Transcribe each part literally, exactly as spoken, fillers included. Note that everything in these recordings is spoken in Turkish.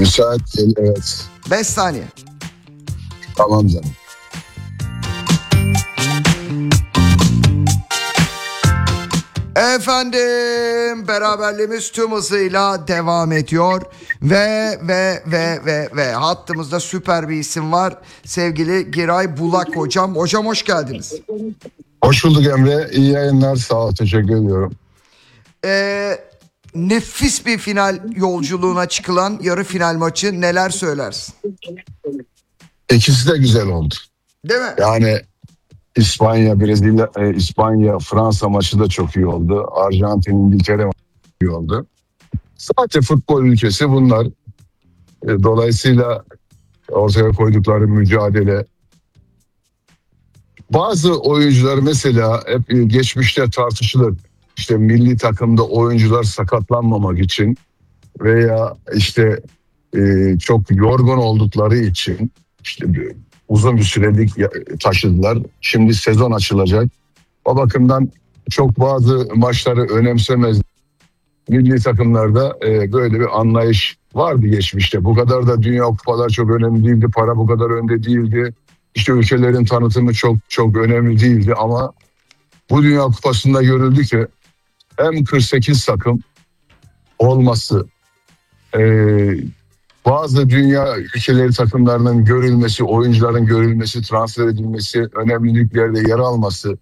Müsait değil, evet. beş saniye. Tamam canım. Efendim, beraberliğimiz tüm hızıyla devam ediyor ve ve ve ve ve hattımızda süper bir isim var, sevgili Giray Bulak hocam. Hocam hoş geldiniz. Hoş bulduk Emre. İyi yayınlar. Sağ ol. Teşekkür ediyorum. Ee, nefis bir final yolculuğuna çıkılan yarı final maçı, neler söylersin? İkisi de güzel oldu. Değil mi? Yani İspanya, Brezilya, e, İspanya, Fransa maçı da çok iyi oldu. Arjantin, İngiltere maçı iyi oldu. Sadece futbol ülkesi bunlar. E, dolayısıyla ortaya koydukları mücadele. Bazı oyuncular mesela hep geçmişte tartışılır. İşte milli takımda oyuncular sakatlanmamak için veya işte e, çok yorgun oldukları için işte uzun bir süredir taşıdılar. Şimdi sezon açılacak. O bakımdan çok bazı maçları önemsemez. Milli takımlarda e, böyle bir anlayış vardı geçmişte. Bu kadar da Dünya Kupalar çok önemli değildi. Para bu kadar önde değildi. İşte ülkelerin tanıtımı çok çok önemli değildi ama bu Dünya Kupası'nda görüldü ki hem kırk sekiz takım olması, e, bazı dünya ülkeleri takımlarının görülmesi, oyuncuların görülmesi, transfer edilmesi, önemli liglerde yer alması,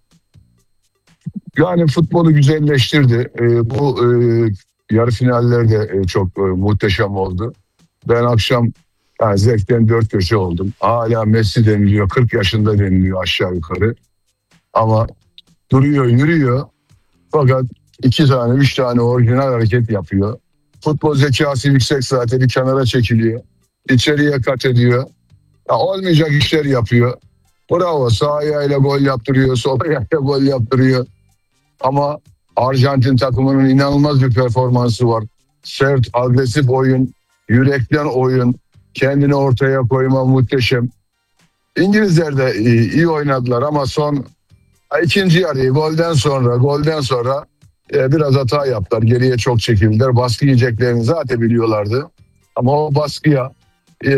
yani futbolu güzelleştirdi. E, bu e, yarı finaller de e, çok e, muhteşem oldu. Ben akşam yani zevkten dört köşe oldum. Hala Messi deniliyor, kırk yaşında deniliyor aşağı yukarı. Ama duruyor, yürüyor. Fakat iki tane, üç tane orijinal hareket yapıyor. Futbol zekası yüksek, zaten bir kenara çekiliyor. İçeriye kat ediyor. Ya olmayacak işler yapıyor. Bravo, sağ ayağıyla gol yaptırıyor, sol ayağıyla gol yaptırıyor. Ama Arjantin takımının inanılmaz bir performansı var. Sert, agresif oyun, yürekten oyun, kendini ortaya koyma muhteşem. İngilizler de iyi, iyi oynadılar ama son ikinci yarıyı golden sonra, golden sonra e, biraz hata yaptılar. Geriye çok çekildiler. Baskı yiyeceklerini zaten biliyorlardı. Ama o baskıya e,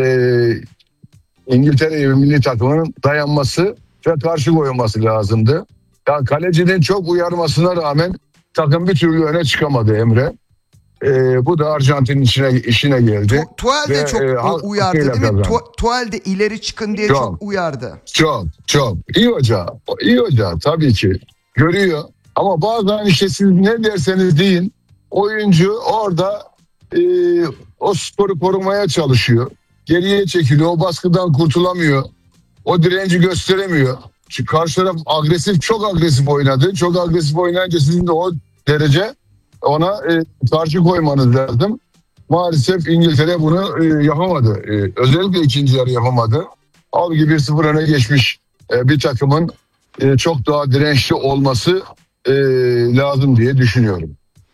İngiltere gibi milli takımının dayanması ve karşı koyulması lazımdı. Yani kalecinin çok uyarmasına rağmen takım bir türlü öne çıkamadı Emre. Ee, bu da Arjantin'in işine, işine geldi. Tu- Tuel de Ve, çok e, uyardı değil mi? kazandı. Tu- Tuel de ileri çıkın diye Çok. çok uyardı. Çok çok. İyi hoca. İyi hoca tabii ki. Görüyor. Ama bazen işte siz ne derseniz deyin, oyuncu orada e, o skoru korumaya çalışıyor. Geriye çekiliyor. O baskıdan kurtulamıyor. O direnci gösteremiyor. Çünkü karşı taraf agresif, çok agresif oynadı. Çok agresif oynayınca sizin de o derece ona e, karşı koymanız lazım. Maalesef İngiltere bunu e, yapamadı. E, özellikle ikinci yarı yapamadı. Halbuki bir sıfır öne geçmiş e, bir takımın e, çok daha dirençli olması e, lazım diye düşünüyorum.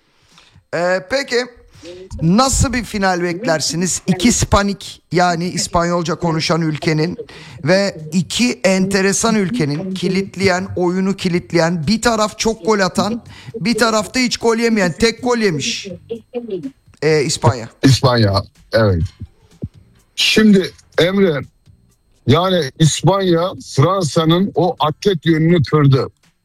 Ee, peki nasıl bir final beklersiniz? İki Hispanik, yani İspanyolca konuşan ülkenin ve iki enteresan ülkenin kilitleyen, oyunu kilitleyen, bir taraf çok gol atan, bir tarafta hiç gol yemeyen, tek gol yemiş ee, İspanya. İspanya, evet. Şimdi Emre, yani İspanya Fransa'nın o atlet yönünü kırdı.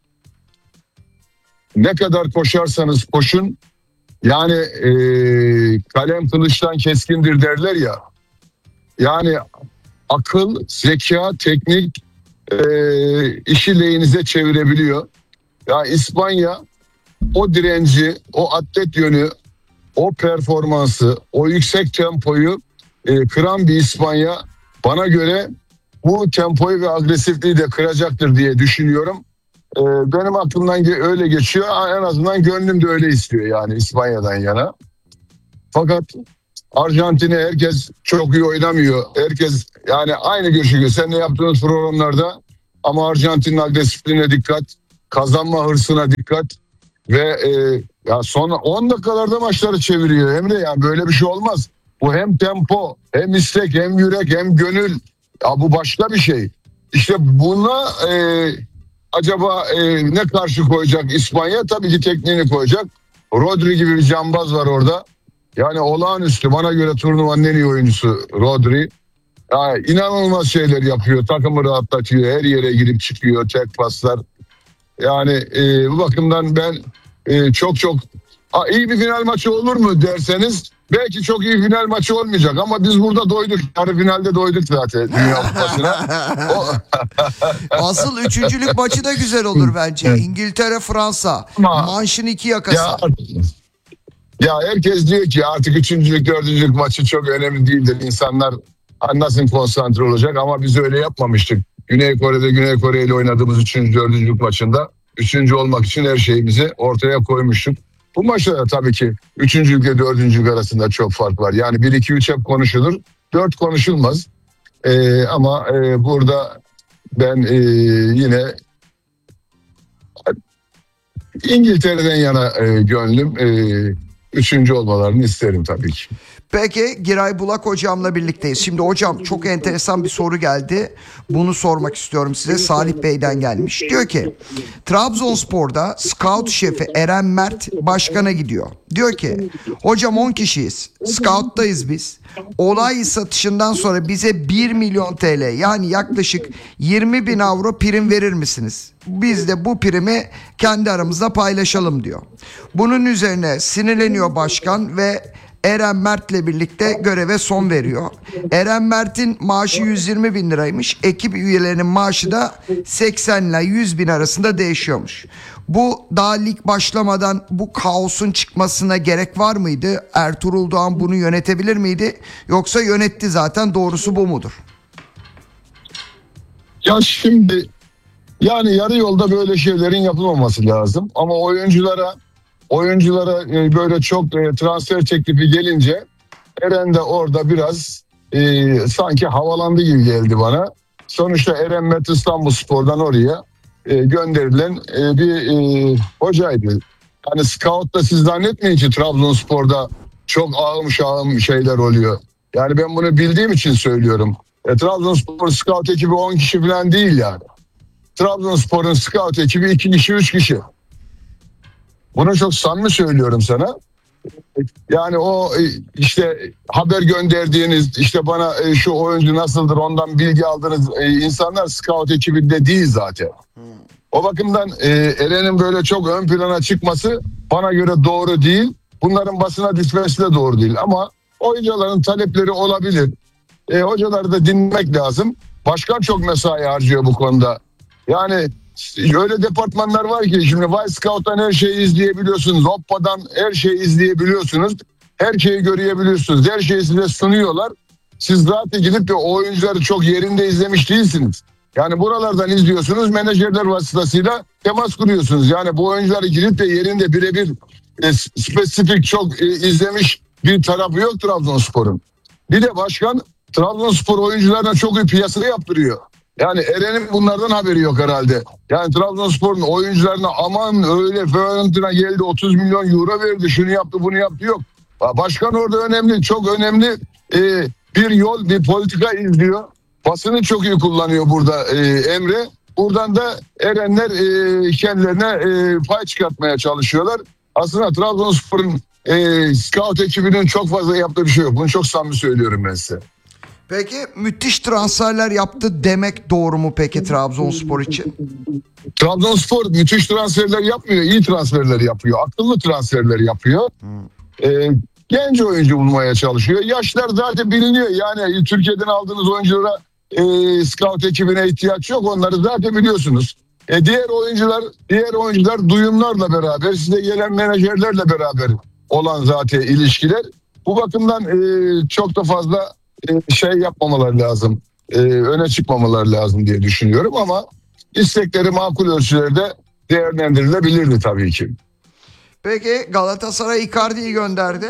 Ne kadar koşarsanız koşun, yani e, kalem kılıçtan keskindir derler ya. Yani akıl, zeka, teknik e, işi lehinize çevirebiliyor. Yani İspanya o direnci, o atlet yönü, o performansı, o yüksek tempoyu e, kıran bir İspanya bana göre bu tempoyu ve agresifliği de kıracaktır diye düşünüyorum. E, benim aklımdan öyle geçiyor. En azından gönlüm de öyle istiyor yani İspanya'dan yana. Fakat Arjantin'e herkes çok iyi oynamıyor. Herkes yani aynı görüşü. Sen de yaptığınız programlarda ama Arjantin'in agresifliğine dikkat, kazanma hırsına dikkat ve e, ya son on dakikalarda maçları çeviriyor Emre, yani böyle bir şey olmaz. Bu hem tempo, hem istek, hem yürek, hem gönül. Ya bu başka bir şey. İşte buna e, acaba e, ne karşı koyacak İspanya? Tabii ki tekniğini koyacak. Rodri gibi bir cambaz var orada. Yani olağanüstü, bana göre turnuvanın en iyi oyuncusu Rodri. Ya, inanılmaz şeyler yapıyor. Takımı rahatlatıyor. Her yere girip çıkıyor. Tek paslar. Yani e, bu bakımdan ben e, çok çok ha, iyi bir final maçı olur mu derseniz belki çok iyi final maçı olmayacak ama biz burada doyduk. Yarı finalde doyduk zaten Dünya Kupası'na. O... Asıl üçüncülük maçı da güzel olur bence. İngiltere Fransa. Ama- Manşın iki yakası. ya, ya herkes diyor ki artık üçüncülük dördüncülük maçı çok önemli değildir. İnsanlar nasıl konsantre olacak ama biz öyle yapmamıştık. Güney Kore'de Güney Kore ile oynadığımız üçüncü dördüncülük maçında üçüncü olmak için her şeyimizi ortaya koymuştuk. Bu maçta da tabii ki üçüncülük ile dördüncülük arasında çok fark var. Yani bir iki üç hep konuşulur. dört konuşulmaz. Ee, ama e, burada ben e, yine İngiltere'den yana e, gönlüm. E, üçüncü olmalarını isterim tabii ki. Peki Giray Bulak hocamla birlikteyiz. Şimdi hocam çok enteresan bir soru geldi. Bunu sormak istiyorum size. Salih Bey'den gelmiş. Diyor ki Trabzonspor'da scout şefi Eren Mert başkana gidiyor. Diyor ki hocam on kişiyiz. Scout'tayız biz. Olay satışından sonra bize bir milyon T L yani yaklaşık yirmi bin avro prim verir misiniz? Biz de bu primi kendi aramızda paylaşalım diyor. Bunun üzerine sinirleniyor başkan ve Eren Mert'le birlikte göreve son veriyor. Eren Mert'in maaşı yüz yirmi bin liraymış. Ekip üyelerinin maaşı da seksen ile yüz bin arasında değişiyormuş. Bu daha lig başlamadan bu kaosun çıkmasına gerek var mıydı? Ertuğrul Doğan bunu yönetebilir miydi? Yoksa yönetti zaten, doğrusu bu mudur? Ya şimdi yani yarı yolda böyle şeylerin yapılmaması lazım. Ama oyunculara oyunculara e, böyle çok e, transfer teklifi gelince Eren de orada biraz e, sanki havalandı gibi geldi bana. Sonuçta Eren Mert İstanbulspor'dan oraya e, gönderilen e, bir e, hocaydı. Yani scout da siz zannetmeyin ki Trabzonspor'da çok ağım şağım şeyler oluyor. Yani ben bunu bildiğim için söylüyorum. E, Trabzonspor scout ekibi on kişi falan değil yani. Trabzonspor'un scout ekibi iki kişi, üç kişi. Bunu çok samimi söylüyorum sana. Yani o işte haber gönderdiğiniz, işte bana şu oyuncu nasıldır ondan bilgi aldığınız insanlar scout ekibinde değil zaten. O bakımdan Eren'in böyle çok ön plana çıkması bana göre doğru değil. Bunların basına düşmesi de doğru değil. Ama oyuncuların talepleri olabilir. E, hocaları da dinlemek lazım. Başkan çok mesai harcıyor bu konuda. Yani öyle departmanlar var ki şimdi Vice Scout'tan her şeyi izleyebiliyorsunuz. Hoppa'dan her şeyi izleyebiliyorsunuz. Her şeyi görebiliyorsunuz. Her şeyi size sunuyorlar. Siz zaten gidip de o oyuncuları çok yerinde izlemiş değilsiniz. Yani buralardan izliyorsunuz, menajerler vasıtasıyla temas kuruyorsunuz. Yani bu oyuncuları gidip de yerinde birebir e, spesifik çok e, izlemiş bir tarafı yok Trabzonspor'un. Bir de başkan Trabzonspor oyuncularına çok iyi piyasada yaptırıyor. Yani Eren'in bunlardan haberi yok herhalde. Yani Trabzonspor'un oyuncularına aman öyle Fiorentina geldi otuz milyon euro verdi, şunu yaptı bunu yaptı yok. Başkan orada önemli, çok önemli e, bir yol, bir politika izliyor. Basını çok iyi kullanıyor burada e, Emre. Buradan da Erenler e, kendilerine e, pay çıkartmaya çalışıyorlar. Aslında Trabzonspor'un e, scout ekibinin çok fazla yaptığı bir şey yok. Bunu çok samimi söylüyorum ben size. Peki müthiş transferler yaptı demek doğru mu peki Trabzonspor için? Trabzonspor müthiş transferler yapmıyor, iyi transferler yapıyor. Akıllı transferler yapıyor. Hmm. Ee, genç oyuncu bulmaya çalışıyor. Yaşlar zaten biliniyor. Yani Türkiye'den aldığınız oyunculara e, scout ekibine ihtiyaç yok. Onları zaten biliyorsunuz. E, diğer oyuncular, diğer oyuncular duyumlarla beraber, size gelen menajerlerle beraber olan zaten ilişkiler. Bu bakımdan e, çok da fazla şey yapmamalar lazım, e, öne çıkmamalar lazım diye düşünüyorum ama istekleri makul ölçülerde değerlendirilebilirdi tabii ki. Peki Galatasaray Icardi'yi gönderdi.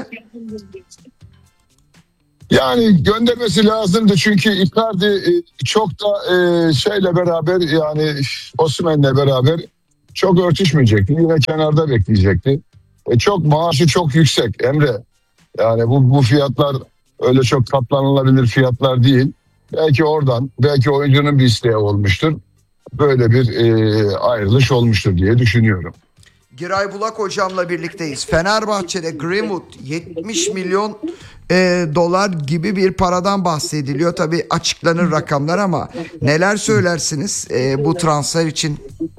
Yani göndermesi lazımdı çünkü Icardi çok da e, şeyle beraber yani Osimhen'le beraber çok örtüşmeyecekti. Yine kenarda bekleyecekti. E, çok maaşı çok yüksek Emre. Yani bu, bu fiyatlar öyle çok katlanılabilir fiyatlar değil. Belki oradan, belki oyuncunun bir isteği olmuştur. Böyle bir e, ayrılış olmuştur diye düşünüyorum. Giray Bulak hocamla birlikteyiz. Fenerbahçe'de Greenwood yetmiş milyon e, dolar gibi bir paradan bahsediliyor. Tabii açıklanır rakamlar ama neler söylersiniz e, bu transfer için?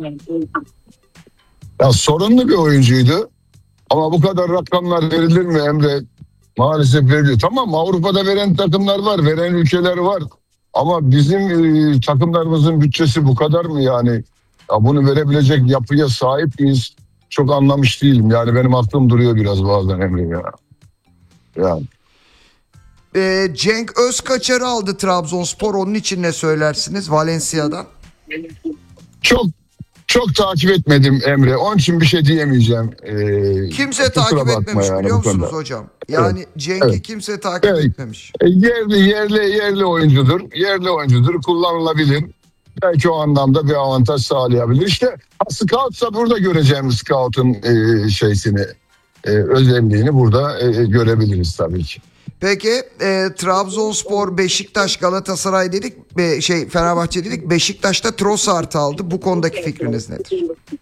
Ya sorunlu bir oyuncuydu. Ama bu kadar rakamlar verilir mi Emre? Maalesef veriliyor. Tamam, Avrupa'da veren takımlar var, veren ülkeler var. Ama bizim e, takımlarımızın bütçesi bu kadar mı yani? Ya bunu verebilecek yapıya sahip miyiz? Çok anlamış değilim. Yani benim aklım duruyor biraz bazen Emre ya. Yani. E, Cenk Özkaçar'ı aldı Trabzonspor. Onun için ne söylersiniz Valencia'dan? Çok çok takip etmedim Emre. Onun için bir şey diyemeyeceğim. Ee, Kimse takip etmemiş yani, biliyor musunuz hocam? Yani evet. Cenk'i evet. kimse takip evet. etmemiş. Yerli yerli yerli oyuncudur. Yerli oyuncudur. Kullanılabilir. Belki o anlamda bir avantaj sağlayabilir. İşte scoutsa burada göreceğimiz scout'un e, şeysini, e, özelliğini burada e, görebiliriz tabii ki. Peki e, Trabzonspor, Beşiktaş, Galatasaray dedik, e, şey Fenerbahçe dedik. Beşiktaş'ta Trossard'ı aldı. Bu konudaki fikriniz nedir?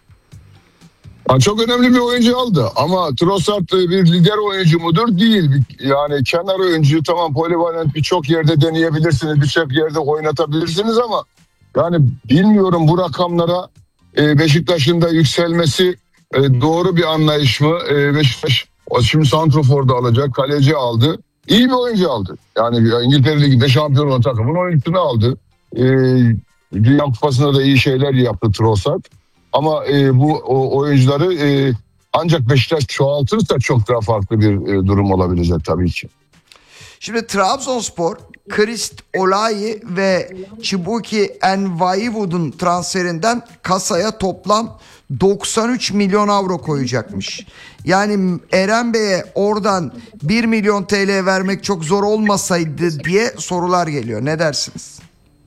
Ha, çok önemli bir oyuncu aldı ama Trossard bir lider oyuncu mudur? Değil. Yani kenar oyuncuyu tamam polivalent birçok yerde deneyebilirsiniz, birçok yerde oynatabilirsiniz ama yani bilmiyorum bu rakamlara e, Beşiktaş'ın da yükselmesi e, doğru bir anlayış mı? E, Beşiktaş şimdi santrofor'da alacak, kaleci aldı. İyi bir oyuncu aldı. Yani İngiltere Ligi'nde şampiyon olan takımın oyuncusunu aldı. E, Dünya Kupası'nda da iyi şeyler yaptı Trossard. Ama e, bu o, oyuncuları e, ancak Beşiktaş çoğaltırsa çok daha farklı bir e, durum olabilecek tabii ki. Şimdi Trabzonspor, Christ Olayi ve Chibuki Envaiwood'un transferinden kasaya toplam doksan üç milyon avro koyacakmış. Yani Eren Bey'e oradan bir milyon T L vermek çok zor olmasaydı diye sorular geliyor. Ne dersiniz?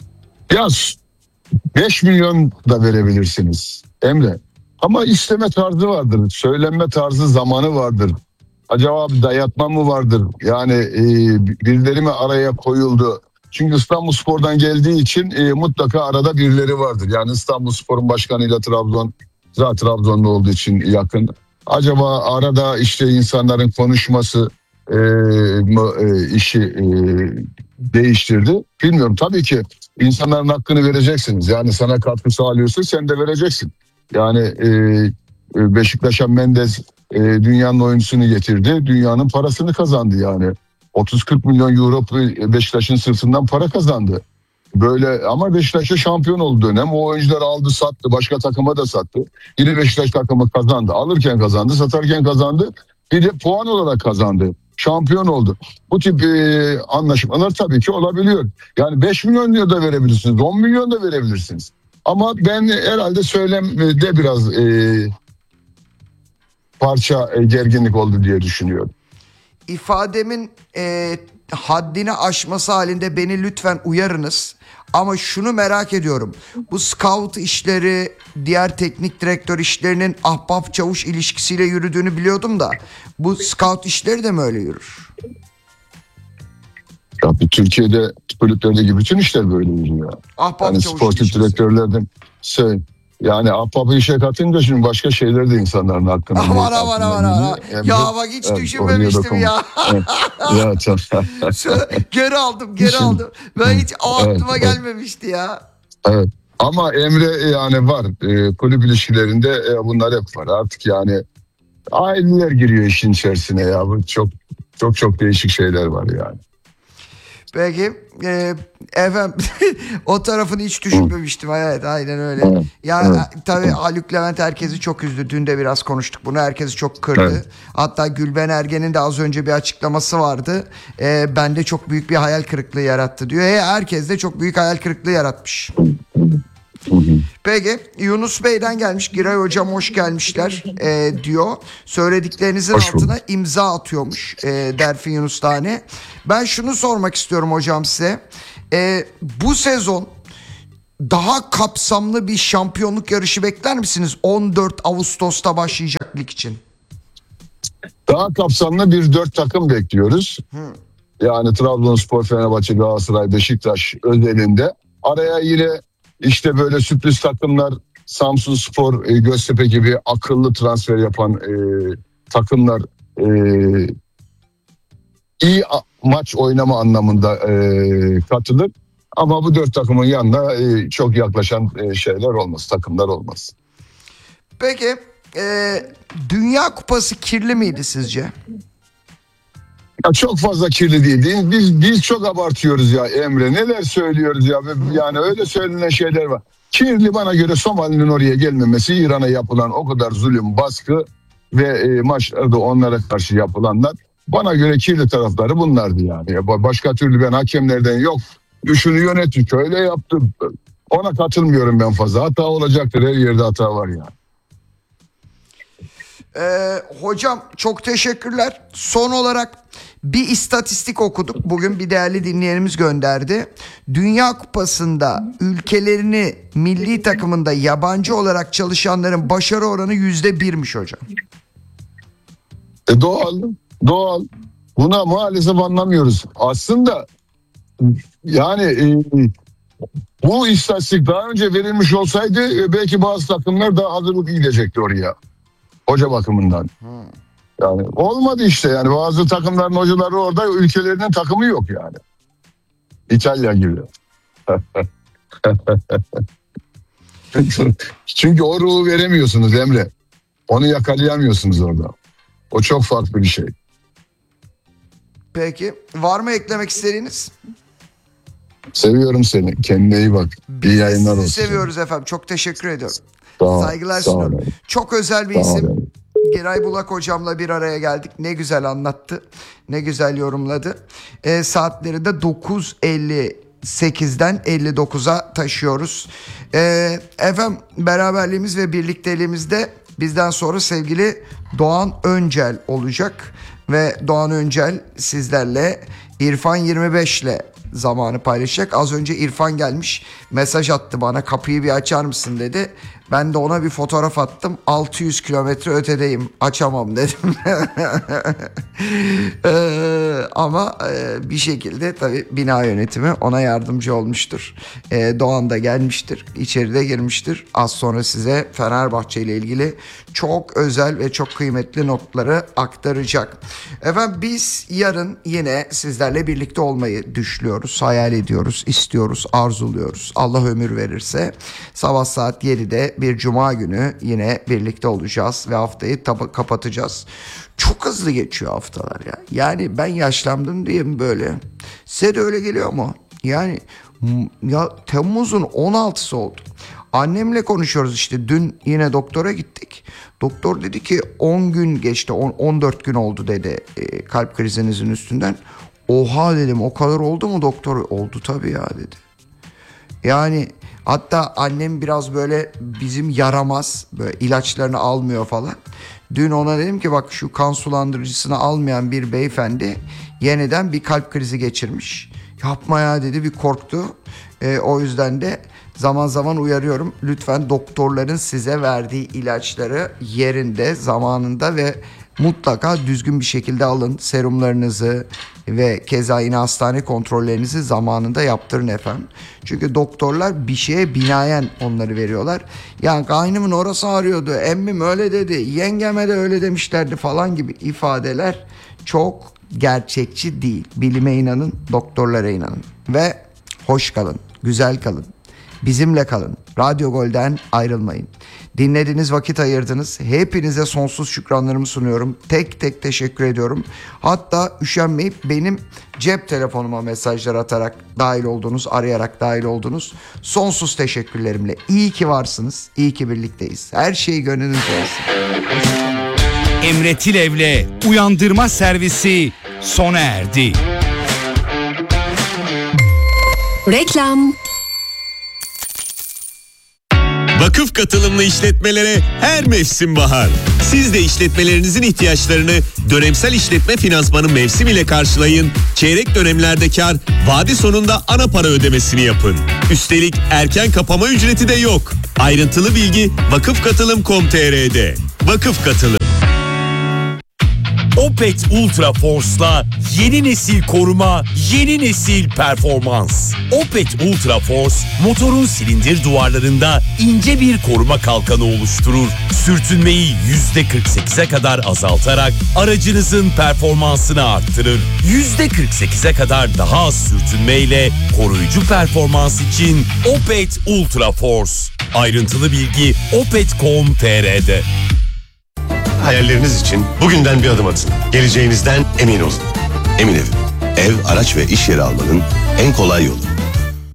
Ya beş milyon da verebilirsiniz Emre. Ama isteme tarzı vardır. Söylenme tarzı, zamanı vardır. Acaba bir dayatma mı vardır? Yani e, birileri mi araya koyuldu? Çünkü İstanbulspor'dan geldiği için e, mutlaka arada birileri vardır. Yani İstanbulspor'un başkanıyla Trabzon, zaten Trabzonlu olduğu için yakın. Acaba arada işte insanların konuşması e, mı, e, işi e, değiştirdi? Bilmiyorum. Tabii ki insanların hakkını vereceksiniz. Yani sana katkı sağlıyorsa sen de vereceksin. Yani e, Beşiktaş'a Mendes e, dünyanın oyuncusunu getirdi. Dünyanın parasını kazandı yani. otuz kırk milyon euro Beşiktaş'ın sırtından para kazandı. Böyle ama Beşiktaş'a şampiyon oldu dönem. O oyuncuları aldı, sattı. Başka takıma da sattı. Yine Beşiktaş takımı kazandı. Alırken kazandı, satarken kazandı. Bir de puan olarak kazandı. Şampiyon oldu. Bu tip e, anlaşmalar tabii ki olabiliyor. Yani beş milyon da verebilirsiniz, on milyon da verebilirsiniz. Ama ben herhalde söylemde biraz e, parça e, gerginlik oldu diye düşünüyorum. İfademin e, haddini aşması halinde beni lütfen uyarınız. Ama şunu merak ediyorum. Bu scout işleri, diğer teknik direktör işlerinin ahbap çavuş ilişkisiyle yürüdüğünü biliyordum da bu scout işleri de mi öyle yürür? Tabii Türkiye'de kulüplerdeki bütün işler böyle yürüyor. Ahbap yani çavuş sportif ilişkisi. direktörlerden şey, yani ahbapı işe katınca şimdi başka şeyler de insanların hakkında. Aman aman aman aman. Ya bak hiç evet, düşünmemiştim ya. Evet. Ya çok. Geri aldım geri Düşün. aldım. Ben hiç o aklıma evet, gelmemişti ya. Evet. Ama Emre yani var. E, kulüp ilişkilerinde e, bunlar hep var. Artık yani aileler giriyor işin içerisine ya. Bu çok çok çok değişik şeyler var yani. Peki e, efendim o tarafını hiç düşünmemiştim. Evet aynen öyle. Evet, ya evet, tabii evet. Haluk Levent herkesi çok üzdü. Dün de biraz konuştuk bunu. Herkesi çok kırdı. Evet. Hatta Gülben Ergen'in de az önce bir açıklaması vardı. E, bende çok büyük bir hayal kırıklığı yarattı diyor. E, herkes de çok büyük hayal kırıklığı yaratmış. Peki Yunus Bey'den gelmiş. Giray hocam hoş gelmişler e, diyor. Söylediklerinizin hoş altına bulduk. imza atıyormuş e, Derfi Yunus Tane. Ben şunu sormak istiyorum hocam size. E, bu sezon daha kapsamlı bir şampiyonluk yarışı bekler misiniz? on dört Ağustos'ta başlayacak lig için. Daha kapsamlı bir dört takım bekliyoruz. Hı. Yani Trabzonspor, Fenerbahçe, Galatasaray, Beşiktaş özelinde. Araya yine İşte böyle sürpriz takımlar Samsunspor, e, Göztepe gibi akıllı transfer yapan e, takımlar e, iyi a- maç oynama anlamında e, katılır. Ama bu dört takımın yanında e, çok yaklaşan e, şeyler olmaz, takımlar olmaz. Peki e, Dünya Kupası kirli miydi sizce? Ya çok fazla kirli değil. değil. Biz biz çok abartıyoruz ya Emre. Neler söylüyoruz ya. Yani öyle söylenen şeyler var. Kirli bana göre Somali'nin oraya gelmemesi, İran'a yapılan o kadar zulüm, baskı ve e, maçlarda onlara karşı yapılanlar. Bana göre kirli tarafları bunlardı yani. Ya başka türlü ben hakemlerden yok. Şunu yönettik, öyle yaptı. Ona katılmıyorum ben fazla. Hata olacaktır. Her yerde hata var yani. Ee, hocam çok teşekkürler. Son olarak bir istatistik okuduk. Bugün bir değerli dinleyenimiz gönderdi. Dünya Kupası'nda ülkelerini milli takımında yabancı olarak çalışanların başarı oranı yüzde birmiş hocam. E doğal, doğal. Buna maalesef anlamıyoruz. Aslında yani e, bu istatistik daha önce verilmiş olsaydı e, belki bazı takımlar daha hazırlıklı gidecekti oraya. Hoca bakımından. Hmm. Yani olmadı işte yani bazı takımların hocaları orada, ülkelerinin takımı yok yani. İtalya gibi. Çünkü o ruhu veremiyorsunuz Emre. Onu yakalayamıyorsunuz orada. O çok farklı bir şey. Peki. Var mı eklemek istediğiniz? Seviyorum seni. Kendine iyi bak. Biz iyi yayınlar olsun. Sizi seviyoruz efendim. Çok teşekkür ediyorum. Sağ, Saygılar sağ sunuyorum. olun. Çok özel bir Sağ isim. olun. Giray Bulak hocamla bir araya geldik. Ne güzel anlattı. Ne güzel yorumladı. E, saatleri de dokuz elli sekizden elli dokuza taşıyoruz. E, efendim beraberliğimiz ve birlikteliğimizde bizden sonra sevgili Doğan Öncel olacak. Ve Doğan Öncel sizlerle İrfan yirmi beş ile zamanı paylaşacak. Az önce İrfan gelmiş, mesaj attı bana, kapıyı bir açar mısın dedi. Ben de ona bir fotoğraf attım. altı yüz kilometre ötedeyim, açamam dedim. ee, ama e, bir şekilde tabii bina yönetimi ona yardımcı olmuştur. Ee, Doğan da gelmiştir, içeride girmiştir. Az sonra size Fenerbahçe ile ilgili çok özel ve çok kıymetli notları aktaracak. Efendim biz yarın yine sizlerle birlikte olmayı düşlüyoruz, hayal ediyoruz, istiyoruz, arzuluyoruz. Allah ömür verirse sabah saat yedide bir cuma günü yine birlikte olacağız ve haftayı tab- kapatacağız. Çok hızlı geçiyor haftalar ya. Yani ben yaşlandım diye mi böyle? Size de öyle geliyor mu? Yani ya Temmuz'un on altısı oldu. Annemle konuşuyoruz işte, dün yine doktora gittik. Doktor dedi ki on gün geçti, on dört gün oldu dedi e, kalp krizinizin üstünden. Oha dedim, o kadar oldu mu doktor? Oldu tabii ya dedi. Yani hatta annem biraz böyle bizim yaramaz, böyle ilaçlarını almıyor falan. Dün ona dedim ki bak şu kan sulandırıcısını almayan bir beyefendi yeniden bir kalp krizi geçirmiş. Yapma ya dedi, bir korktu. E, o yüzden de zaman zaman uyarıyorum. Lütfen doktorların size verdiği ilaçları yerinde, zamanında ve mutlaka düzgün bir şekilde alın. Serumlarınızı ve keza yine hastane kontrollerinizi zamanında yaptırın efendim. Çünkü doktorlar bir şeye binaen onları veriyorlar. Yani kaynımın orası ağrıyordu, emmim öyle dedi, yengeme de öyle demişlerdi falan gibi ifadeler çok gerçekçi değil. Bilime inanın, doktorlara inanın ve hoş kalın, güzel kalın. Bizimle kalın. Radyo Gol'den ayrılmayın. Dinlediğiniz, vakit ayırdınız. Hepinize sonsuz şükranlarımı sunuyorum. Tek tek teşekkür ediyorum. Hatta üşenmeyip benim cep telefonuma mesajlar atarak dahil oldunuz, arayarak dahil oldunuz. Sonsuz teşekkürlerimle. İyi ki varsınız. İyi ki birlikteyiz. Her şey gönlünüzce olsun. Emre Tilev'le Uyandırma Servisi sona erdi. Reklam. Vakıf katılımlı işletmelere her mevsim bahar. Siz de işletmelerinizin ihtiyaçlarını dönemsel işletme finansmanı mevsim ile karşılayın. Çeyrek dönemlerde kar, vade sonunda ana para ödemesini yapın. Üstelik erken kapama ücreti de yok. Ayrıntılı bilgi vakıfkatılım nokta com nokta tr'de. Vakıf Katılım. Opet Ultra Force'la yeni nesil koruma, yeni nesil performans. Opet Ultra Force motorun silindir duvarlarında ince bir koruma kalkanı oluşturur. Sürtünmeyi yüzde kırk sekize kadar azaltarak aracınızın performansını arttırır. yüzde kırk sekize kadar daha az sürtünmeyle koruyucu performans için Opet Ultra Force. Ayrıntılı bilgi opet nokta com nokta tr'de. Hayalleriniz için bugünden bir adım atın. Geleceğinizden emin olun. Emin Ev, ev, araç ve iş yeri almanın en kolay yolu.